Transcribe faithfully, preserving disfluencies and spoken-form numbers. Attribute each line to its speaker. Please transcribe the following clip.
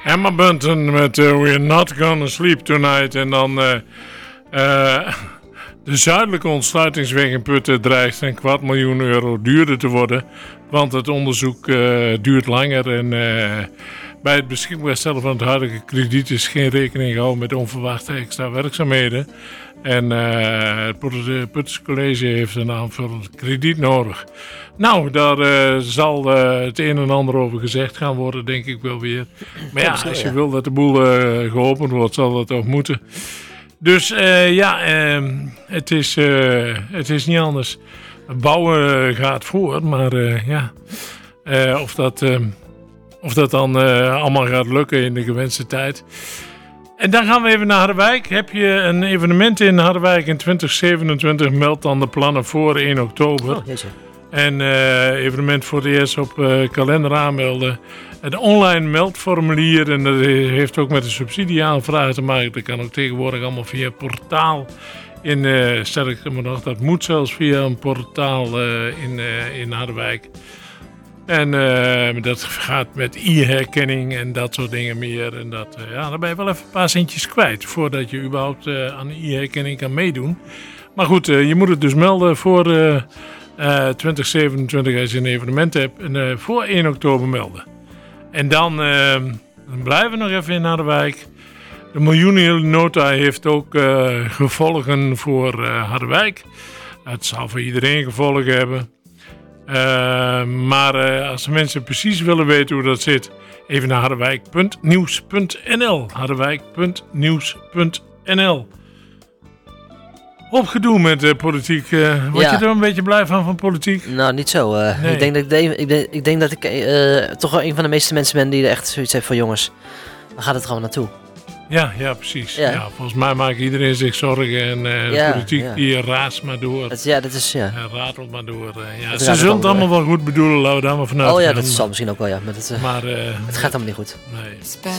Speaker 1: Emma Bunton met uh, We're Not Gonna Sleep Tonight. En dan uh, uh, de zuidelijke ontsluitingsweg in Putten dreigt een kwart miljoen euro duurder te worden. Want het onderzoek uh, duurt langer en uh, bij het beschikbaar stellen van het huidige krediet is geen rekening gehouden met onverwachte extra werkzaamheden. En uh, het Putters College heeft een aanvullend krediet nodig. Nou, daar uh, zal uh, het een en ander over gezegd gaan worden, denk ik wel weer. Maar ja, als je wil dat de boel uh, geopend wordt, zal dat ook moeten. Dus uh, ja, uh, het, is, uh, het is niet anders. Bouwen gaat voor, maar uh, ja, uh, of, dat, uh, of dat dan uh, allemaal gaat lukken in de gewenste tijd. En dan gaan we even naar Harderwijk. Heb je een evenement in Harderwijk in twintig zevenentwintig, meld dan de plannen voor één oktober.
Speaker 2: Oh, jeetje.
Speaker 1: En uh, evenement voor het eerst op uh, kalender aanmelden. Het online meldformulier, en dat heeft ook met de subsidieaanvraag te maken. Dat kan ook tegenwoordig allemaal via portaal. In, uh, stel ik me nog, dat moet zelfs via een portaal uh, in, uh, in Harderwijk. En uh, dat gaat met e-herkenning en dat soort dingen meer. En dat, uh, ja, dan ben je wel even een paar centjes kwijt voordat je überhaupt uh, aan e-herkenning kan meedoen. Maar goed, uh, je moet het dus melden voor uh, uh, twintig zevenentwintig als je een evenement hebt. En uh, voor één oktober melden. En dan, uh, dan blijven we nog even in Harderwijk. De miljoenennota heeft ook uh, gevolgen voor uh, Harderwijk. Het zal voor iedereen gevolgen hebben. Uh, maar uh, als de mensen precies willen weten hoe dat zit, even naar harderwijk punt nieuws punt n l. harderwijk punt nieuws punt n l. Opgedoe met de uh, politiek. Uh, word
Speaker 2: ja.
Speaker 1: je er een beetje blij van, van politiek?
Speaker 2: Nou, niet zo. Uh, nee. ik, denk dat ik, de, ik, denk, ik denk dat ik uh, toch wel een van de meeste mensen ben die er echt zoiets heeft van jongens. Waar gaat het gewoon naartoe?
Speaker 1: Ja, ja, precies.
Speaker 2: Ja.
Speaker 1: Ja, volgens mij maakt iedereen zich zorgen en uh,
Speaker 2: ja,
Speaker 1: de politiek
Speaker 2: ja.
Speaker 1: die raast maar door.
Speaker 2: Het, ja, dat is, ja.
Speaker 1: Uh, ratelt maar door. Uh, ja.
Speaker 2: Het
Speaker 1: Ze zullen het allemaal wel goed bedoelen, laten we daar maar vanuit
Speaker 2: Oh ja,
Speaker 1: gaan.
Speaker 2: dat zal misschien ook wel, ja. Maar, het, uh,
Speaker 1: maar uh,
Speaker 2: het gaat allemaal niet goed.
Speaker 1: Nee.